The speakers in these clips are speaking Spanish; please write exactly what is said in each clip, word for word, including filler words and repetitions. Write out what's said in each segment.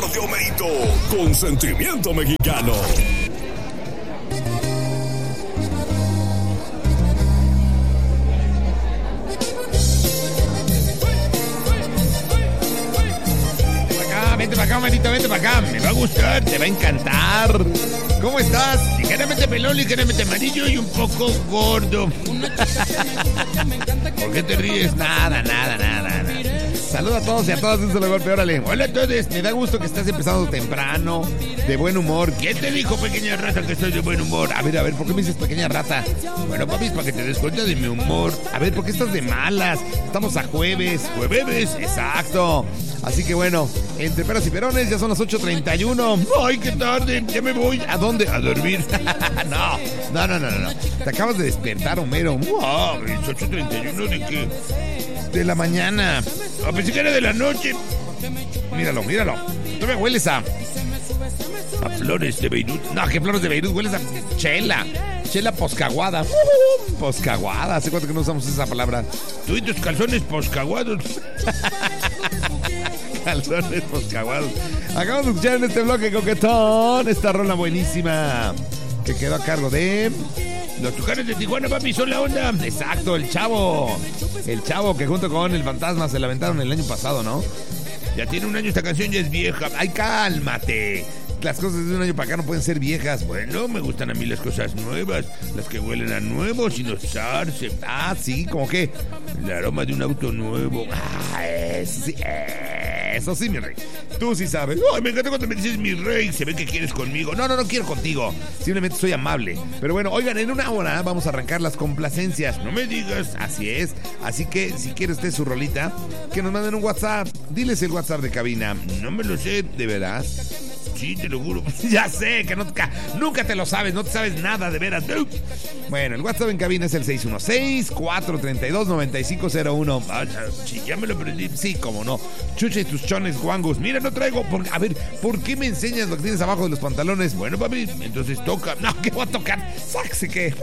de Homerito con sentimiento mexicano. Vente para acá, Homerito, vente para acá. Me va a gustar, te va a encantar. ¿Cómo estás? Ligeramente pelón, ligeramente amarillo y un poco gordo. ¿Por qué te ríes? Nada, nada, nada, nada. Saludos a todos y a todas, un solo golpe, órale. Hola a todos, me da gusto que estás empezando temprano, de buen humor. ¿Quién te dijo, pequeña rata, que estoy de buen humor? A ver, a ver, ¿por qué me dices pequeña rata? Bueno, papi, es para que te des cuenta de mi humor. A ver, ¿por qué estás de malas? Estamos a jueves, jueves, exacto. Así que bueno, entre peras y perones, ya son las ocho treinta y uno. ¡Ay, qué tarde! Ya me voy. ¿A dónde? A dormir. no, no, no, no, no. Te acabas de despertar, Homero. ¡Wow! ¿Es ocho treinta y uno de qué? De la mañana. A pensé que era de la noche. Míralo, míralo. Tú me hueles a... a flores de Beirut. No, ¿qué flores de Beirut? Hueles a chela. Chela poscaguada. Uh, poscaguada. ¿Hace cuánto que no usamos esa palabra? Tú y tus calzones poscaguados. Calzones poscaguados. Acabamos de escuchar en este bloque coquetón esta rola buenísima que quedó a cargo de... Los Tucanes de Tijuana, papi, son la onda. Exacto, el Chavo. El Chavo que junto con el Fantasma se la aventaron el año pasado, ¿no? Ya tiene un año esta canción, ya es vieja. ¡Ay, cálmate! Las cosas de un año para acá no pueden ser viejas. Bueno, me gustan a mí las cosas nuevas, las que huelen a nuevo sin usarse. Ah, sí, ¿cómo qué? El aroma de un auto nuevo. Ah, eso sí, eso sí, mi rey. Tú sí sabes. Ay, me encanta cuando me dices mi rey. Se ve que quieres conmigo. No, no, no quiero contigo. Simplemente soy amable. Pero bueno, oigan, en una hora vamos a arrancar las complacencias. No me digas. Así es. Así que si quiere usted su rolita, que nos manden un WhatsApp. Diles el WhatsApp de cabina. No me lo sé, ¿de verdad? Sí, te lo juro. Ya sé que no, nunca te lo sabes, no te sabes nada, de veras. Bueno, el WhatsApp en cabina es el seis uno seis, cuatro tres dos, nueve cinco cero uno. Ah, sí, ya me lo aprendí. Sí, cómo no. Chucha y tus chones guangos. Mira, no traigo... Por, a ver, ¿por qué me enseñas lo que tienes abajo de los pantalones? Bueno, papi, entonces toca. No, ¿qué voy a tocar? Sáquese que...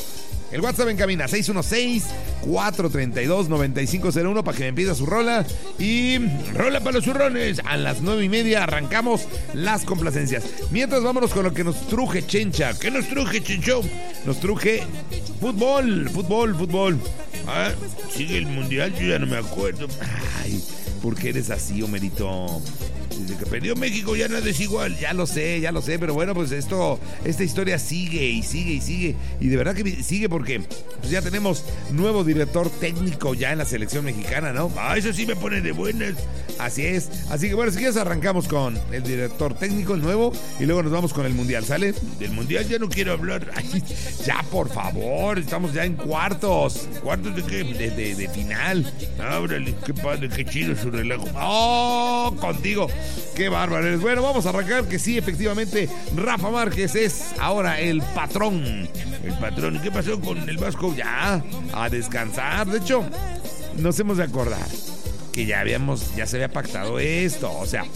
El WhatsApp en cabina, seis uno seis, cuatro tres dos, nueve cinco cero uno para que me pida su rola. Y rola para los zurrones. A las nueve y media arrancamos las complacencias. Mientras vámonos con lo que nos truje Chencha. ¿Qué nos truje, Chencho? Nos truje fútbol, fútbol, fútbol. Ah, sigue el mundial, yo ya no me acuerdo. Ay, ¿por qué eres así, Homerito? Desde que perdió México ya nada es igual. Ya lo sé, ya lo sé, pero bueno, pues esto, esta historia sigue y sigue y sigue. Y de verdad que sigue porque pues ya tenemos nuevo director técnico ya en la selección mexicana, ¿no? Ah, eso sí me pone de buenas. Así es. Así que bueno, si quieres arrancamos con el director técnico, el nuevo, y luego nos vamos con el mundial, ¿sale? Del mundial ya no quiero hablar. Ay, ya, por favor, estamos ya en cuartos. ¿Cuartos de qué? De, de, de final. Ábrale, qué padre, qué chido su relajo. ¡Oh! Contigo. ¡Qué bárbaro eres! Bueno, vamos a arrancar que sí, efectivamente, Rafa Márquez es ahora el patrón. El patrón. ¿Y qué pasó con el Vasco? Ya, a descansar. De hecho, nos hemos de acordar que ya habíamos, ya se había pactado esto. O sea,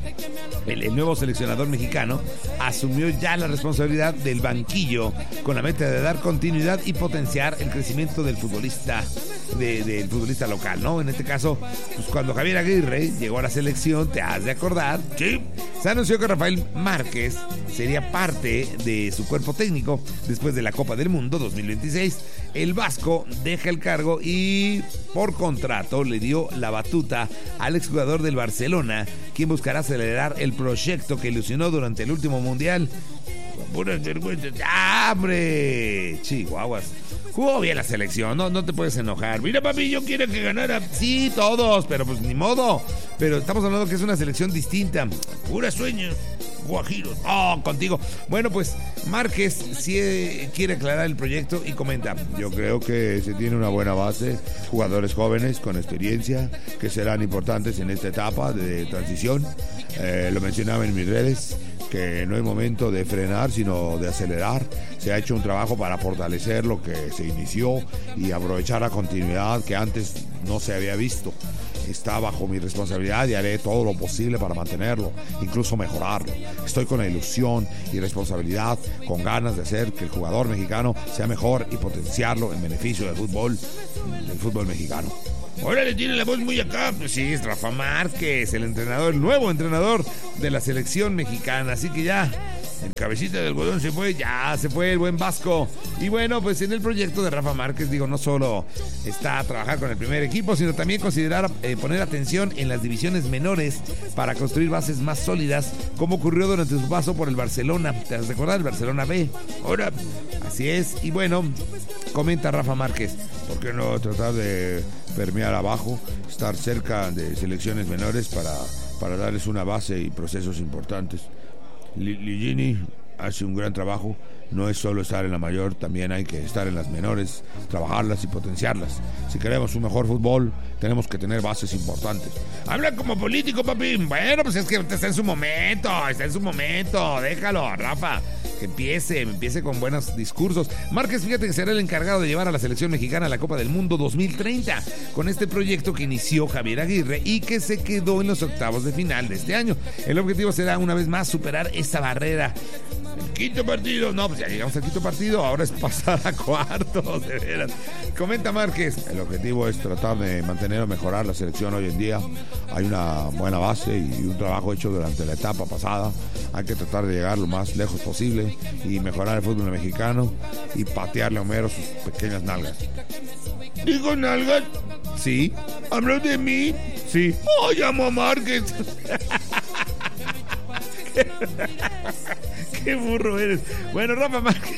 el, el nuevo seleccionador mexicano asumió ya la responsabilidad del banquillo con la meta de dar continuidad y potenciar el crecimiento del futbolista, de, del futbolista local, ¿no? En este caso, pues cuando Javier Aguirre llegó a la selección, te has de acordar, sí, se anunció que Rafael Márquez sería parte de su cuerpo técnico después de la Copa del Mundo dos mil veintiséis. El vasco deja el cargo y por contrato le dio la batuta al exjugador del Barcelona, quien buscará acelerar el proyecto que ilusionó durante el último mundial. Puras vergüenzas. ¡Ah, hombre! Chihuahuas. Jugó bien la selección, no, no te puedes enojar. Mira, papi, yo quiero que ganara. Sí, todos, pero pues ni modo. Pero estamos hablando que es una selección distinta. Pura sueños. Guajiros. Oh, contigo. Bueno, pues Márquez sí quiere aclarar el proyecto y comenta: yo creo que se tiene una buena base, jugadores jóvenes con experiencia que serán importantes en esta etapa de transición. Eh, lo mencionaba en mis redes, que no es momento de frenar, sino de acelerar. Se ha hecho un trabajo para fortalecer lo que se inició y aprovechar la continuidad que antes no se había visto. Está bajo mi responsabilidad y haré todo lo posible para mantenerlo, incluso mejorarlo. Estoy con la ilusión y responsabilidad, con ganas de hacer que el jugador mexicano sea mejor y potenciarlo en beneficio del fútbol, del fútbol mexicano. Ahora le tiene la voz muy acá. Pues sí, es Rafa Márquez, el entrenador, el nuevo entrenador de la selección mexicana. Así que ya, el cabecita del algodón se fue, ya se fue el buen Vasco. Y bueno, pues en el proyecto de Rafa Márquez, digo, no solo está a trabajar con el primer equipo, sino también considerar eh, poner atención en las divisiones menores para construir bases más sólidas, como ocurrió durante su paso por el Barcelona. ¿Te has recordado? El Barcelona B. Ahora, así es. Y bueno, comenta Rafa Márquez, ¿por qué no tratar de permear abajo, estar cerca de selecciones menores para, para darles una base y procesos importantes? Ligini hace un gran trabajo. No es solo estar en la mayor, también hay que estar en las menores, trabajarlas y potenciarlas. Si queremos un mejor fútbol, tenemos que tener bases importantes. Habla como político, papi. Bueno, pues es que está en su momento, está en su momento. Déjalo, Rafa, que empiece, empiece con buenos discursos. Márquez, fíjate que será el encargado de llevar a la selección mexicana a la Copa del Mundo dos mil treinta, con este proyecto que inició Javier Aguirre y que se quedó en los octavos de final de este año. El objetivo será una vez más superar esa barrera. El quinto partido, no, pues ya llegamos al quinto partido, ahora es pasar a cuartos, de veras. Comenta Márquez, el objetivo es tratar de mantener o mejorar la selección hoy en día. Hay una buena base y un trabajo hecho durante la etapa pasada. Hay que tratar de llegar lo más lejos posible y mejorar el fútbol mexicano y patearle a Homero sus pequeñas nalgas. ¿Digo nalgas? Sí. ¿Habló de mí? Sí. ¡Oh, llamo a Márquez! ¡Qué burro eres! Bueno, Rafa Márquez.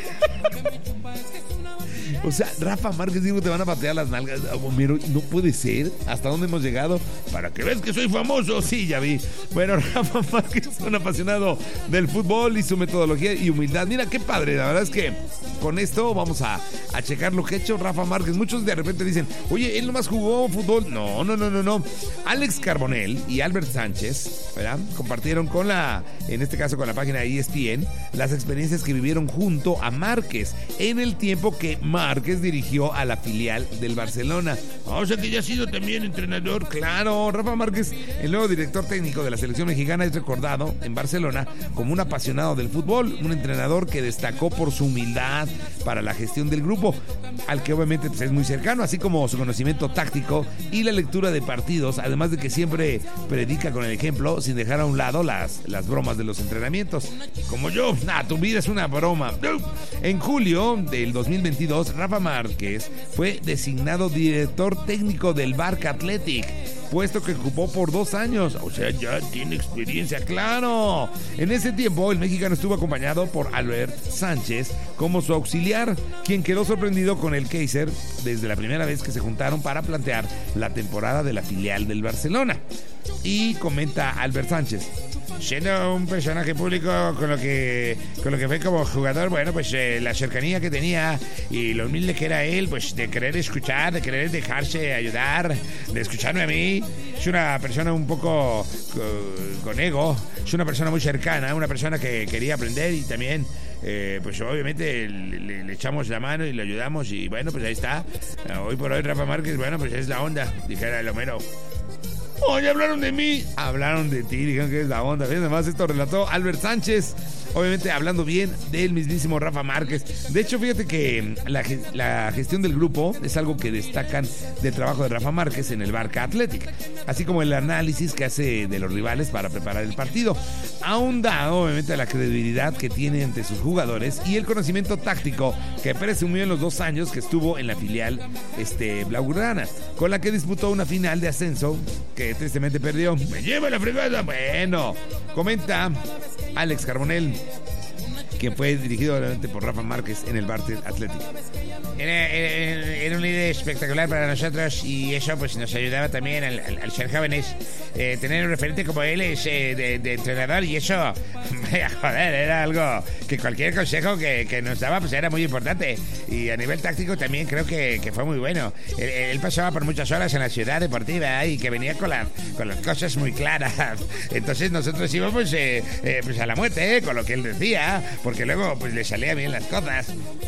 O sea, Rafa Márquez, digo, te van a patear las nalgas. Homero, no puede ser. ¿Hasta dónde hemos llegado? Para que veas que soy famoso. Sí, ya vi. Bueno, Rafa Márquez es un apasionado del fútbol y su metodología y humildad. Mira, qué padre. La verdad es que con esto vamos a, a checar lo que ha hecho Rafa Márquez. Muchos de repente dicen, oye, él nomás jugó fútbol. No, no, no, no, no. Alex Carbonell y Albert Sánchez, ¿verdad?, compartieron con la, en este caso con la página E S P N, las experiencias que vivieron junto a Márquez en el tiempo que Márquez Márquez dirigió a la filial del Barcelona. O sea que ya ha sido también entrenador. Claro, Rafa Márquez, el nuevo director técnico de la selección mexicana, es recordado en Barcelona como un apasionado del fútbol, un entrenador que destacó por su humildad para la gestión del grupo, al que obviamente pues, es muy cercano, así como su conocimiento táctico y la lectura de partidos, además de que siempre predica con el ejemplo, sin dejar a un lado las, las bromas de los entrenamientos. Como yo, nah, tu vida es una broma. En julio del dos mil veintidós, Rafa Márquez fue designado director técnico del Barça Athletic, puesto que ocupó por dos años. O sea, ya tiene experiencia, claro. En ese tiempo, el mexicano estuvo acompañado por Albert Sánchez como su auxiliar, quien quedó sorprendido con el Kaiser desde la primera vez que se juntaron para plantear la temporada de la filial del Barcelona. Y comenta Albert Sánchez: siendo un personaje público con lo que con lo que fue como jugador, bueno, pues eh, la cercanía que tenía y lo humilde que era él, pues de querer escuchar, de querer dejarse ayudar, de escucharme a mí. Es una persona un poco con, con ego, es una persona muy cercana, una persona que quería aprender y también eh, pues obviamente le, le, le echamos la mano y le ayudamos y bueno, pues ahí está. Hoy por hoy Rafa Márquez, bueno, pues es la onda, dijera el Homero. Oye, hablaron de mí. Hablaron de ti, dijeron que es la onda. Además, esto relató Albert Sánchez, obviamente hablando bien del mismísimo Rafa Márquez. De hecho, fíjate que la, la gestión del grupo es algo que destacan del trabajo de Rafa Márquez en el Barça Athletic, así como el análisis que hace de los rivales para preparar el partido, ahondado obviamente a la credibilidad que tiene ante sus jugadores y el conocimiento táctico que presumió en los dos años que estuvo en la filial este, blaugrana, con la que disputó una final de ascenso que tristemente perdió. ¡Me lleva la fregada! Bueno, comenta Alex Carbonell, quien fue dirigido obviamente por Rafa Márquez en el Barça Athletic. Era, era, era un líder espectacular para nosotros y eso pues nos ayudaba también al, al, al ser jóvenes, eh, tener un referente como él es eh, de, de entrenador, y eso, joder, era algo que cualquier consejo que, que nos daba pues era muy importante, y a nivel táctico también creo que, que fue muy bueno. Él, él pasaba por muchas horas en la ciudad deportiva y que venía con, la, con las cosas muy claras, entonces nosotros íbamos eh, eh, pues a la muerte eh, con lo que él decía, porque luego pues le salían bien las cosas.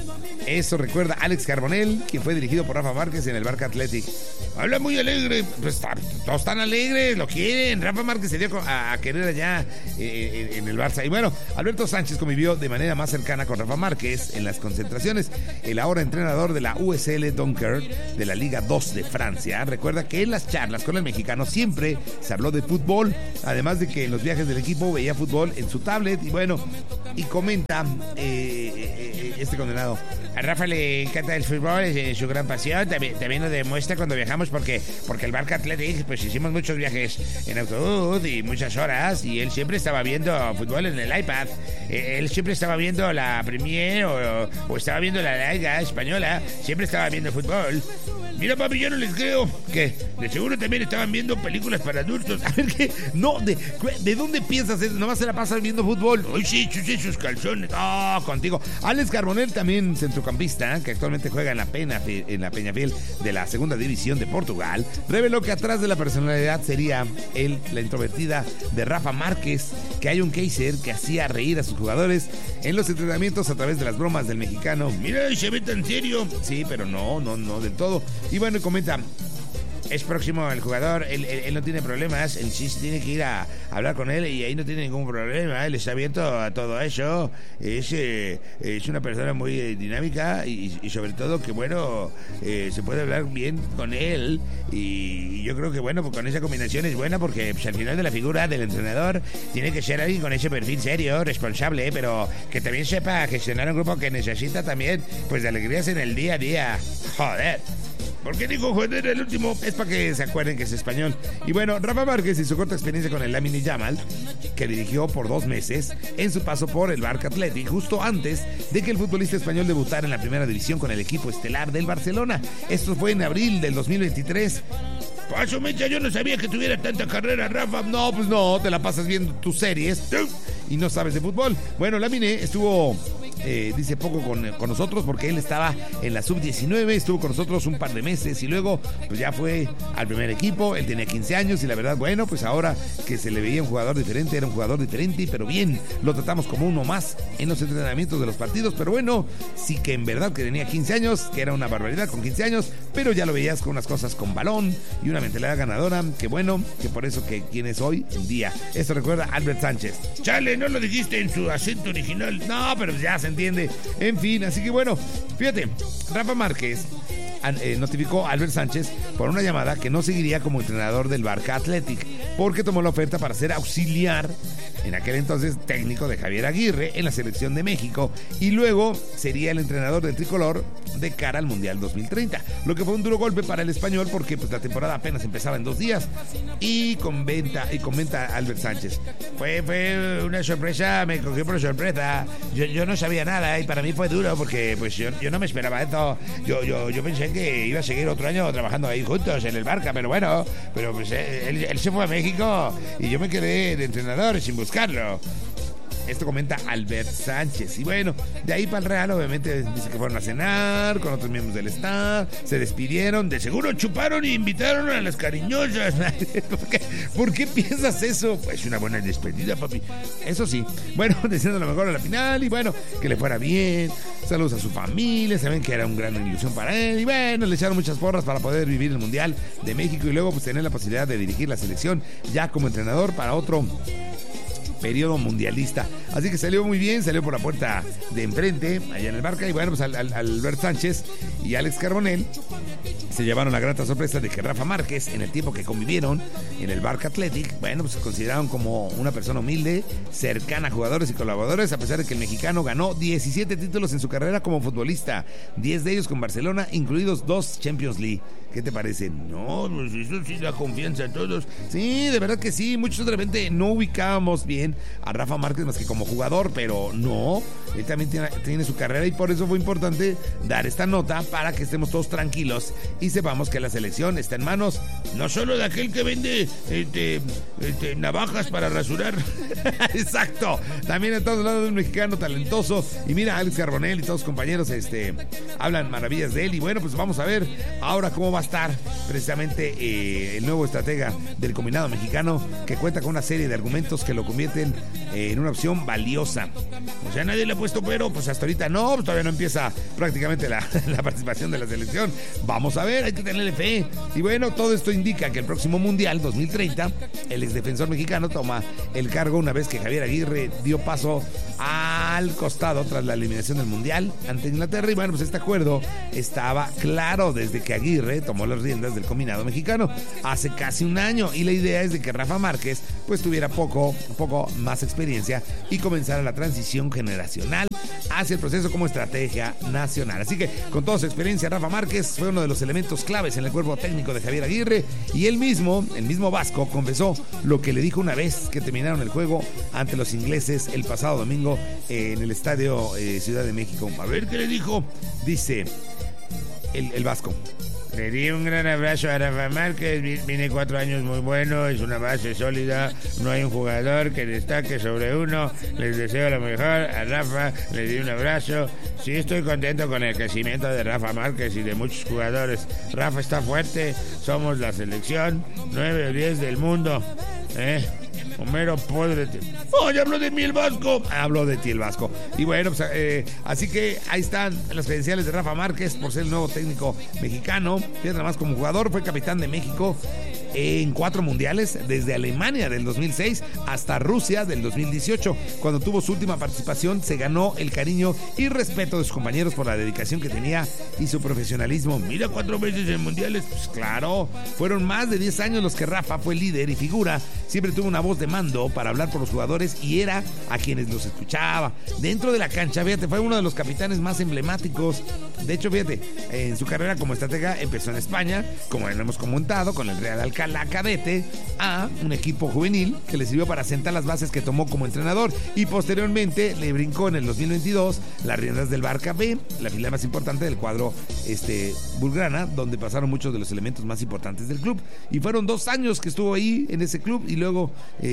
Eso recuerda Alex Carbonell, quien fue dirigido por Rafa Márquez en el Barca Athletic. Habla muy alegre, pues todos están alegres, lo quieren. Rafa Márquez se dio a, a querer allá eh, en el Barça. Y bueno, Alberto Sánchez convivió de manera más cercana con Rafa Márquez en las concentraciones. El ahora entrenador de la U S L Dunkerque de la Liga dos de Francia recuerda que en las charlas con el mexicano siempre se habló de fútbol, además de que en los viajes del equipo veía fútbol en su tablet. Y bueno, y comenta eh, eh, este condenado: a Rafa le encanta el fútbol, es su gran pasión. También, también lo demuestra cuando viajamos porque, porque el Barca Athletic, pues hicimos muchos viajes en autobús y muchas horas, y él siempre estaba viendo fútbol en el iPad. Él siempre estaba viendo la Premier o, o estaba viendo la Liga Española, siempre estaba viendo fútbol. Mira, papi, yo no les creo. ¿Qué? De seguro también estaban viendo películas para adultos. A ver, ¿qué? No, ¿de, de dónde piensas eso? Nomás se la pasan viendo fútbol. Ay, sí, chuché sus calzones. Ah, oh, contigo. Alex Carbonell, también centrocampista, que actualmente juega en la, Pena, en la Peñafiel de la segunda división de Portugal, reveló que atrás de la personalidad sería él, la introvertida de Rafa Márquez, que hay un Kaiser que hacía reír a sus jugadores en los entrenamientos a través de las bromas del mexicano. Mira, y se ve tan serio. Sí, pero no, no, no del todo. Y bueno, comenta: es próximo el jugador, él, él, él no tiene problemas, él sí tiene que ir a, a hablar con él y ahí no tiene ningún problema, él está abierto a todo eso, es, eh, es una persona muy eh, dinámica y, y sobre todo que bueno, eh, se puede hablar bien con él, y yo creo que bueno, pues con esa combinación es buena porque pues, al final de la figura del entrenador tiene que ser alguien con ese perfil serio, responsable, pero que también sepa gestionar un grupo que necesita también pues de alegrías en el día a día. Joder. ¿Por qué digo joder el último? Es para que se acuerden que es español. Y bueno, Rafa Márquez y su corta experiencia con el Lamine Yamal, que dirigió por dos meses en su paso por el Barca Athletic, justo antes de que el futbolista español debutara en la primera división con el equipo estelar del Barcelona. Esto fue en abril del dos mil veintitrés. Paso, mecha, yo no sabía que tuviera tanta carrera, Rafa. No, pues no, te la pasas viendo tus series y no sabes de fútbol. Bueno, Lamine estuvo... Eh, dice poco con, con nosotros porque él estaba en la sub diecinueve, estuvo con nosotros un par de meses y luego pues ya fue al primer equipo. Él tenía quince años y la verdad, bueno, pues ahora que se le veía un jugador diferente, era un jugador diferente, pero bien, lo tratamos como uno más en los entrenamientos de los partidos. Pero bueno, sí que en verdad que tenía quince años, que era una barbaridad con quince años, pero ya lo veías con unas cosas con balón y una mentalidad ganadora, que bueno, que por eso que quien es hoy en día. Esto recuerda Albert Sánchez. Chale, no lo dijiste en su acento original. No, pero ya se entiende. En fin, así que bueno, fíjate, Rafa Márquez eh, notificó a Albert Sánchez por una llamada que no seguiría como entrenador del Barca Athletic, porque tomó la oferta para ser auxiliar, en aquel entonces técnico de Javier Aguirre en la selección de México, y luego sería el entrenador del tricolor de cara al Mundial dos mil treinta, lo que fue un duro golpe para el español porque pues, la temporada apenas empezaba en dos días. Y comenta, y comenta Albert Sánchez: fue, fue una sorpresa, me cogió por sorpresa, yo, yo no sabía nada y para mí fue duro porque pues yo, yo no me esperaba esto, yo, yo, yo pensé que iba a seguir otro año trabajando ahí juntos en el Barca, pero bueno, pero pues él, él se fue a México y yo me quedé de entrenador sin buscarlo. Esto comenta Albert Sánchez. Y bueno, de ahí para el Real, obviamente dice que fueron a cenar con otros miembros del staff, se despidieron, de seguro chuparon y invitaron a las cariñosas. ¿Por qué, ¿Por qué piensas eso? Pues una buena despedida, papi. Eso sí, bueno, deseando lo mejor a la final y bueno, que le fuera bien. Saludos a su familia, saben que era una gran ilusión para él. Y bueno, le echaron muchas porras para poder vivir el Mundial de México y luego pues tener la posibilidad de dirigir la selección ya como entrenador para otro periodo mundialista. Así que salió muy bien, salió por la puerta de enfrente, allá en el Barca. Y bueno, pues al, al, Albert Sánchez y Alex Carbonell se llevaron la grata sorpresa de que Rafa Márquez, en el tiempo que convivieron en el Barca Athletic, bueno, pues se consideraron como una persona humilde, cercana a jugadores y colaboradores, a pesar de que el mexicano ganó diecisiete títulos en su carrera como futbolista, diez de ellos con Barcelona, incluidos dos Champions League. ¿Qué te parece? No, pues eso sí da confianza a todos. Sí, de verdad que sí. Muchos de repente no ubicábamos bien a Rafa Márquez más que como jugador, pero no. Él también tiene, tiene su carrera y por eso fue importante dar esta nota para que estemos todos tranquilos y sepamos que la selección está en manos no solo de aquel que vende este, este, navajas para rasurar. Exacto, también en todos lados de un mexicano talentoso. Y mira, Alex Carbonell y todos sus compañeros este, hablan maravillas de él. Y bueno, pues vamos a ver ahora cómo va a estar precisamente eh, el nuevo estratega del combinado mexicano, que cuenta con una serie de argumentos que lo convierten eh, en una opción valiosa. O sea, nadie le ha puesto pero, pues hasta ahorita no, todavía no empieza prácticamente la, la participación de la selección. Vamos a ver, hay que tenerle fe. Y bueno, todo esto indica que el próximo Mundial dos mil treinta, el exdefensor mexicano toma el cargo una vez que Javier Aguirre dio paso al costado tras la eliminación del Mundial ante Inglaterra. Y bueno, pues este acuerdo estaba claro desde que Aguirre tomó las riendas del combinado mexicano hace casi un año, y la idea es de que Rafa Márquez pues tuviera poco, poco más experiencia y comenzara la transición generacional hacia el proceso como estrategia nacional. Así que con toda su experiencia, Rafa Márquez fue uno de los elementos claves en el cuerpo técnico de Javier Aguirre, y él mismo, el mismo vasco, confesó lo que le dijo una vez que terminaron el juego ante los ingleses el pasado domingo en el estadio eh, Ciudad de México. A ver qué le dijo. Dice el, el vasco: le di un gran abrazo a Rafa Márquez, vine cuatro años muy bueno, es una base sólida, no hay un jugador que destaque sobre uno, les deseo lo mejor a Rafa, le di un abrazo, sí estoy contento con el crecimiento de Rafa Márquez y de muchos jugadores. Rafa está fuerte, somos la selección nueve o diez del mundo, ¿eh? Homero, pódrete. ¡Oh, ya habló de mí el vasco! Habló de ti el vasco. Y bueno, pues, eh, así que ahí están las credenciales de Rafa Márquez por ser el nuevo técnico mexicano. Fíjate nada más, como jugador fue capitán de México en cuatro mundiales, desde Alemania del dos mil seis hasta Rusia del dos mil dieciocho. Cuando tuvo su última participación, se ganó el cariño y respeto de sus compañeros por la dedicación que tenía y su profesionalismo. Mira, cuatro veces en mundiales, pues claro, fueron más de diez años los que Rafa fue líder y figura. Siempre tuvo una voz de mando para hablar por los jugadores y era a quienes los escuchaba. Dentro de la cancha, fíjate, fue uno de los capitanes más emblemáticos. De hecho, fíjate, en su carrera como estratega empezó en España, como hemos comentado, con el Real Alcalá Cadete, a un equipo juvenil que le sirvió para sentar las bases que tomó como entrenador, y posteriormente le brincó en el dos mil veintidós las riendas del Barca B, la filial más importante del cuadro este, Bulgrana, donde pasaron muchos de los elementos más importantes del club, y fueron dos años que estuvo ahí en ese club, y luego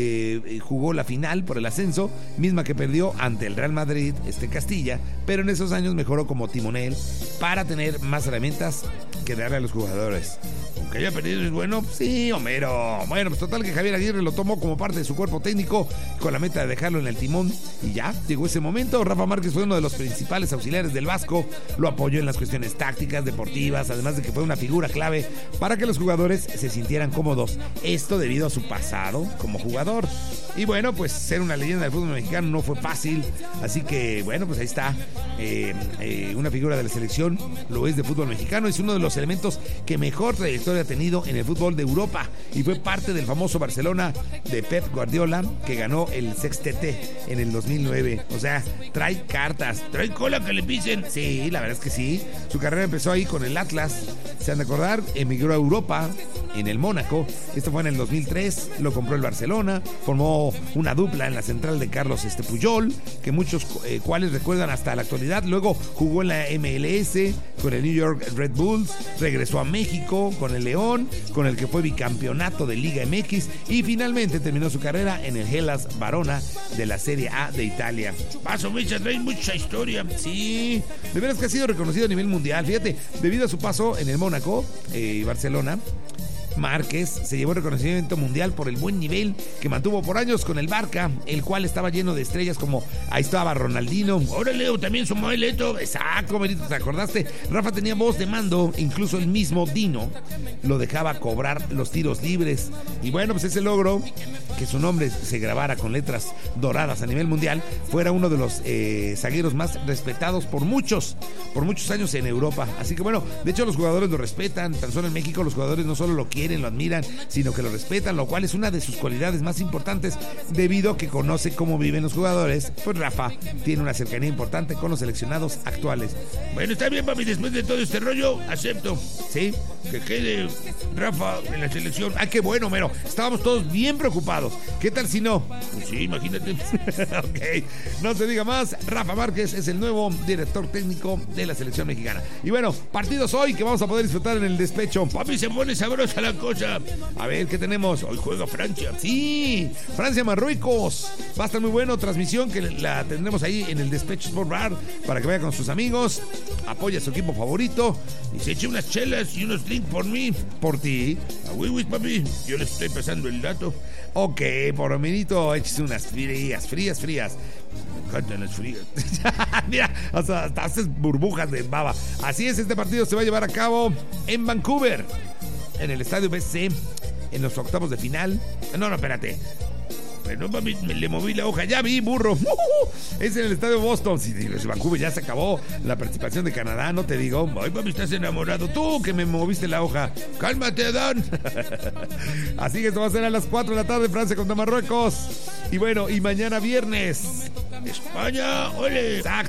eh, jugó la final por el ascenso, misma que perdió ante el Real Madrid, este Castilla, pero en esos años mejoró como timonel para tener más herramientas que darle a los jugadores. Aunque haya perdido es bueno, sí, Homero. Bueno, pues total que Javier Aguirre lo tomó como parte de su cuerpo técnico con la meta de dejarlo en el timón, y ya llegó ese momento. Rafa Márquez fue uno de los principales auxiliares del vasco, lo apoyó en las cuestiones tácticas, deportivas, además de que fue una figura clave para que los jugadores se sintieran cómodos, esto debido a su pasado como jugador. Y bueno, pues ser una leyenda del fútbol mexicano no fue fácil, así que bueno, pues ahí está eh, eh, una figura de la selección, lo es de fútbol mexicano, es uno de los elementos que mejor trayectoria ha tenido en el fútbol de Europa, y fue parte del famoso Barcelona de Pep Guardiola, que ganó el Sextete en el dos mil nueve. O sea, trae cartas, trae cola que le pisen. Sí, la verdad es que sí. Su carrera empezó ahí con el Atlas, se han de acordar, emigró a Europa en el Mónaco, esto fue en el dos mil tres, lo compró el Barcelona, formó una dupla en la central de Carlos este Puyol, que muchos eh, cuales recuerdan hasta la actualidad. Luego jugó en la M L S con el New York Red Bulls, regresó a México con el León, con el que fue bicampeonato de Liga M X, y finalmente terminó su carrera en el Hellas Verona de la Serie A de Italia. Paso, Mecha, trae mucha historia. Sí, de veras que ha sido reconocido a nivel mundial. Fíjate, debido a su paso en el Mónaco y eh, Barcelona, Márquez se llevó reconocimiento mundial por el buen nivel que mantuvo por años con el Barca, el cual estaba lleno de estrellas como ahí estaba Ronaldinho, ahora Leo también sumó el Eto, exacto, Merito, ¿te acordaste? Rafa tenía voz de mando, incluso el mismo Dino lo dejaba cobrar los tiros libres, y bueno, pues ese logro, que su nombre se grabara con letras doradas a nivel mundial, fuera uno de los eh, zagueros más respetados por muchos, por muchos años en Europa. Así que bueno, de hecho los jugadores lo respetan, tan solo en México los jugadores no solo lo quieren, quieren, lo admiran, sino que lo respetan, lo cual es una de sus cualidades más importantes debido a que conoce cómo viven los jugadores. Pues Rafa tiene una cercanía importante con los seleccionados actuales. Bueno, está bien, papi, después de todo este rollo, acepto. Sí, que quede Rafa en la selección. Ah, qué bueno, Mero. Estábamos todos bien preocupados. ¿Qué tal si no? Pues sí, imagínate. Ok, no se diga más. Rafa Márquez es el nuevo director técnico de la selección mexicana. Y bueno, partidos hoy que vamos a poder disfrutar en el despecho. Papi, se pone sabrosa la cosa. A ver, ¿qué tenemos? Hoy juega Francia. Sí, Francia-Marruecos. Va a estar muy bueno. Transmisión que la tendremos ahí en el Despecho Sport Bar para que vaya con sus amigos. Apoya a su equipo favorito. Y se eche unas chelas y unos drinks por mí. Por ti. A Wiwis, papi. Yo le estoy pasando el dato. Ok, por minito, échese unas frías, frías, frías. Me encantan las frías. Mira, hasta, hasta haces burbujas de baba. Así es, este partido se va a llevar a cabo en Vancouver, en el estadio B C, en los octavos de final. No, no, espérate. Pero no, papi, me le moví la hoja. Ya vi, burro. Es en el estadio Boston. Si digo, Vancouver ya se acabó la participación de Canadá, no te digo. Ay, papi, estás enamorado. Tú que me moviste la hoja. Cálmate, Adán. Así que esto va a ser a las cuatro de la tarde, Francia contra Marruecos. Y bueno, y mañana viernes, España, ole. Exacto.